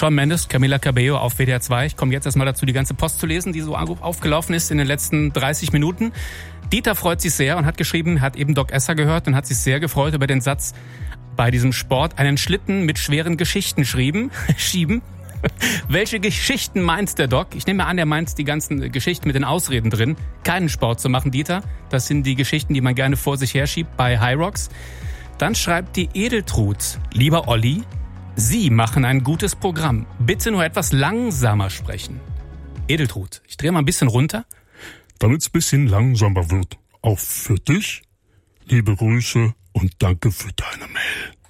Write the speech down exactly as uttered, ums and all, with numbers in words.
Shawn Mendes, Camila Cabello auf W D R zwei. Ich komme jetzt erstmal dazu, die ganze Post zu lesen, die so aufgelaufen ist in den letzten dreißig Minuten. Dieter freut sich sehr und hat geschrieben, hat eben Doc Esser gehört und hat sich sehr gefreut über den Satz, bei diesem Sport einen Schlitten mit schweren Geschichten schrieben, schieben. Welche Geschichten meint der Doc? Ich nehme an, er meint die ganzen Geschichten mit den Ausreden drin, keinen Sport zu machen, Dieter. Das sind die Geschichten, die man gerne vor sich herschiebt bei High Rocks. Dann schreibt die Edeltrud, lieber Olli, Sie machen ein gutes Programm. Bitte nur etwas langsamer sprechen. Edeltrud, ich drehe mal ein bisschen runter. Damit es ein bisschen langsamer wird. Auch für dich, liebe Grüße und danke für deine Mail.